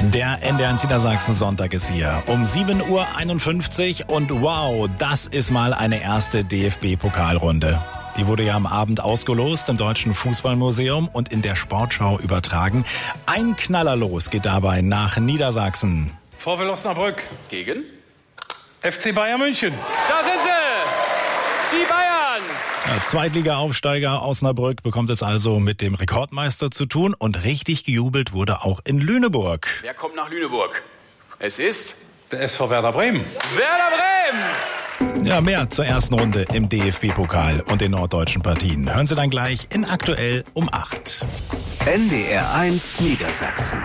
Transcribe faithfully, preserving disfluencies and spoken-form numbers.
Der N D R Niedersachsen-Sonntag ist hier um sieben Uhr einundfünfzig und wow, das ist mal eine erste D F B-Pokalrunde. Die wurde ja am Abend ausgelost im Deutschen Fußballmuseum und in der Sportschau übertragen. Ein Knaller los geht dabei nach Niedersachsen. VfL Osnabrück Gegen? F C Bayern München. Da sind sie! Die Bayern! Ja, Zweitliga-Aufsteiger Osnabrück bekommt es also mit dem Rekordmeister zu tun und richtig gejubelt wurde auch in Lüneburg. Wer kommt nach Lüneburg? Es ist Der S V Werder Bremen. Werder Bremen! Ja, mehr zur ersten Runde im D F B-Pokal und den norddeutschen Partien hören Sie dann gleich in Aktuell um acht. N D R eins Niedersachsen.